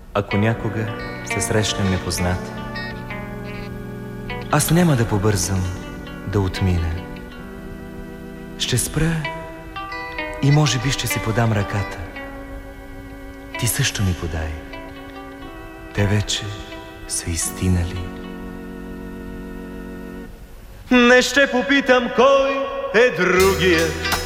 Ако някога се срещнем непознати, аз няма да побързам да отмина. Ще спра и може би ще си подам ръката. Ти също ми подай. Те вече са изстинали. Не ще попитам кой е другият,